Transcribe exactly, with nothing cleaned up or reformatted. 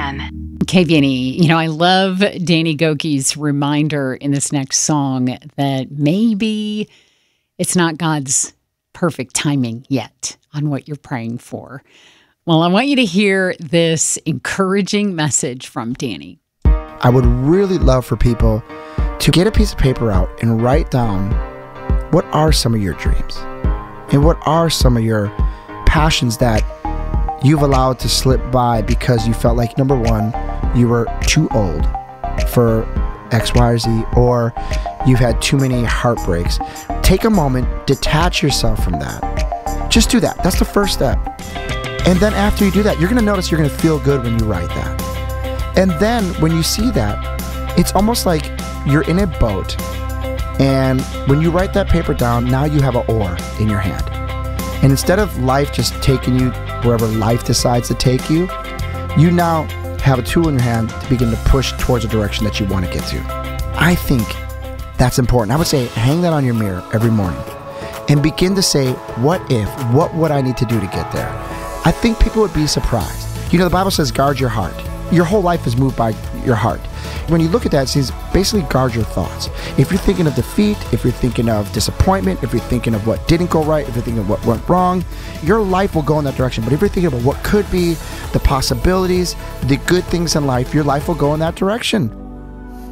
N. K V N E, you know, I love Danny Gokey's reminder in this next song that maybe it's not God's perfect timing yet on what you're praying for. Well, I want you to hear this encouraging message from Danny. I would really love for people to get a piece of paper out and write down what are some of your dreams and what are some of your passions that you've allowed to slip by because you felt like, number one, you were too old for X, Y, or Z, or you've had too many heartbreaks. Take a moment, detach yourself from that. Just do that. That's the first step. And then after you do that, you're going to notice you're going to feel good when you write that. And then when you see that, it's almost like you're in a boat, and when you write that paper down, now you have an oar in your hand. And instead of life just taking you wherever life decides to take you, you now have a tool in your hand to begin to push towards a direction that you want to get to. I think that's important. I would say hang that on your mirror every morning and begin to say, what if, what would I need to do to get there? I think people would be surprised. You know, the Bible says guard your heart. Your whole life is moved by your heart. When you look at that, it says basically guard your thoughts. If you're thinking of defeat, if you're thinking of disappointment, if you're thinking of what didn't go right, if you're thinking of what went wrong, your life will go in that direction. But if you're thinking about what could be, the possibilities, the good things in life, your life will go in that direction.